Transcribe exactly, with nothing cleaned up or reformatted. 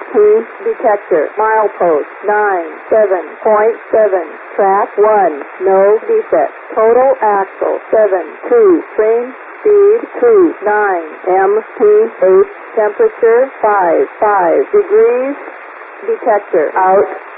P detector. Milepost nine seven point seven. Track one. No defect. Total axle seven two. Train speed two nine. M P eight. Temperature five five degrees. Detector out.